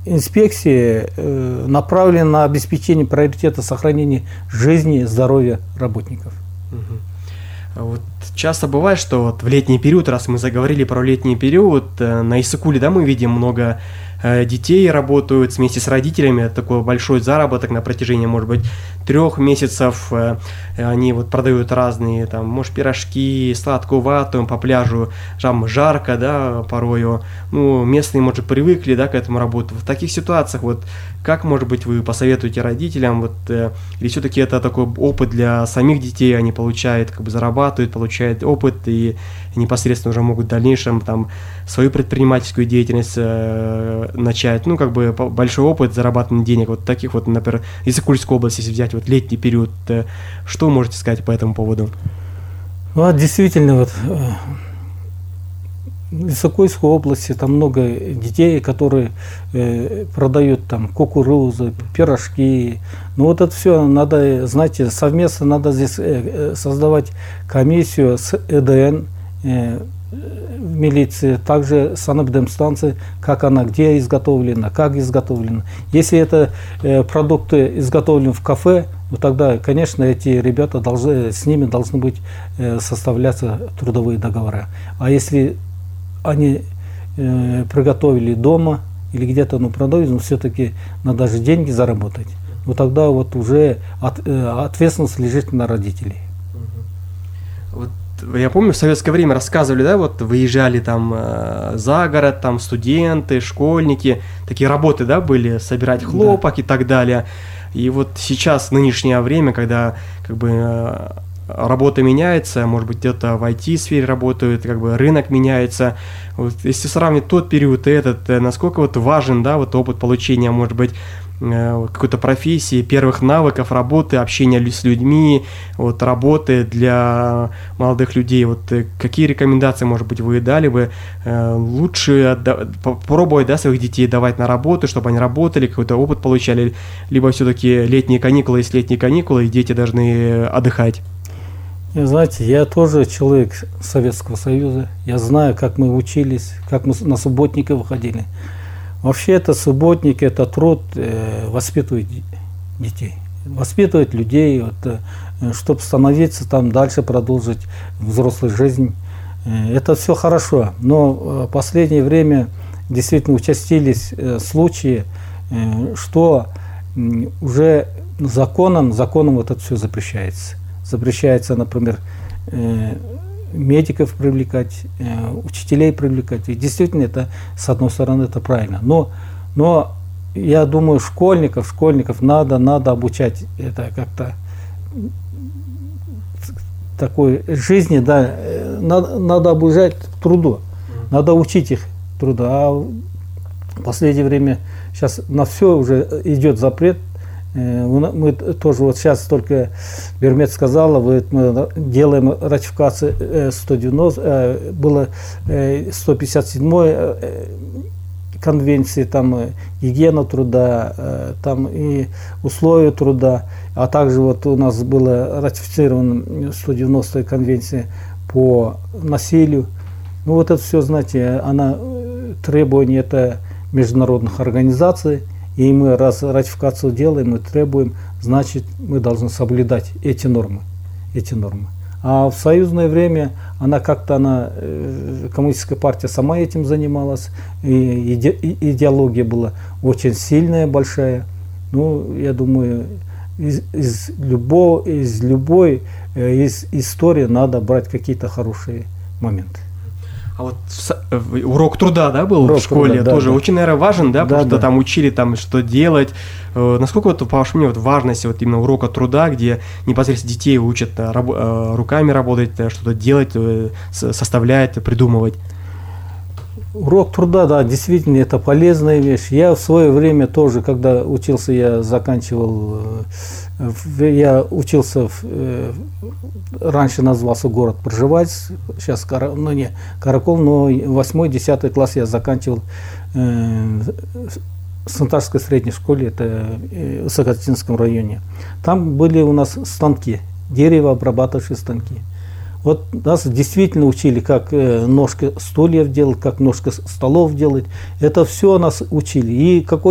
инспекции направлены на обеспечение приоритета сохранения жизни и здоровья работников. Вот часто бывает, что вот в летний период, раз мы заговорили про летний период, на Иссык-Куле, да, мы видим много детей работают вместе с родителями, такой большой заработок на протяжении, может быть, 3 месяцев. Они вот продают разные, там, может, пирожки, сладкую вату по пляжу, там жарко, да, порою. Ну, местные, может, привыкли, да, к этому работать. В таких ситуациях, вот, как, может быть, вы посоветуете родителям, вот, или все-таки это такой опыт для самих детей, они получают, как бы зарабатывают, получают опыт и непосредственно уже могут в дальнейшем там свою предпринимательскую деятельность начать, ну, как бы большой опыт зарабатывания денег, вот таких вот, например, из Иссык-Кульской области, если взять вот летний период, что можете сказать по этому поводу? Ну, действительно, вот в Иссык-Кульской области там много детей, которые продают там кукурузу, пирожки. Ну, вот это все надо, знаете, совместно надо здесь создавать комиссию с ЭДН, в милиции, также санэпидемстанции, как она, где изготовлена, как изготовлена. Если это продукты изготовлены в кафе, ну, тогда, конечно, эти ребята с ними должны быть составляться трудовые договора. А если они приготовили дома или где-то продают, но все-таки надо же деньги заработать, ну, тогда вот уже ответственность лежит на родителей. Вот я помню, в советское время рассказывали, да, вот выезжали там за город, там студенты, школьники, такие работы, да, были, собирать хлопок, да, и так далее. И вот сейчас, в нынешнее время, когда как бы работа меняется, может быть, где-то в IT-сфере работают, как бы рынок меняется. Вот, если сравнить тот период и этот, насколько вот важен, да, вот опыт получения, может быть, какой-то профессии, первых навыков работы, общения с людьми, вот, работы для молодых людей. Вот, какие рекомендации, может быть, вы дали бы? Лучше попробовать, да, своих детей давать на работу, чтобы они работали, какой-то опыт получали, либо все-таки летние каникулы, есть летние каникулы, и дети должны отдыхать? Знаете, я тоже человек Советского Союза. Я знаю, как мы учились, как мы на субботники выходили. Вообще это субботник, это труд воспитывать детей, воспитывать людей, вот, чтобы становиться там дальше, продолжить взрослую жизнь. Это все хорошо, но в последнее время действительно участились случаи, что уже законом вот это все запрещается. Запрещается, например, медиков привлекать, учителей привлекать. И действительно, это, с одной стороны, это правильно. Но я думаю, школьников надо обучать это как-то такой жизни, да, надо обучать труду, надо учить их труду. А в последнее время сейчас на все уже идет запрет. Мы тоже вот сейчас только Бермет сказала, мы делаем ратификацию 190, было 157 конвенции, там гигиена труда, там и условия труда, а также вот у нас было ратифицировано 190 конвенция по насилию. Ну вот это все, знаете, требование это международных организаций. И мы, раз ратификацию делаем, мы требуем, значит, мы должны соблюдать эти нормы. А в союзное время коммунистическая партия сама этим занималась, и идеология была очень сильная, большая. Ну, я думаю, из любой истории надо брать какие-то хорошие моменты. А вот урок труда, да, был в школе, труда, тоже очень, наверное, важен, да, потому что там учили там, что делать. Насколько, вот, по вашему мнению, вот, важность вот именно урока труда, где непосредственно детей учат руками работать, что-то делать, составлять, придумывать? Урок труда, да, действительно, это полезная вещь. Я в свое время тоже, когда учился, я учился, раньше назывался город Пржевальц, сейчас Каракол, но 8-10 класс я заканчивал в Санташской средней школе, это в Высокотинском районе. Там были у нас станки, деревообрабатывающие станки. Вот нас действительно учили, как ножки стульев делать, как ножки столов делать. Это все нас учили. И какой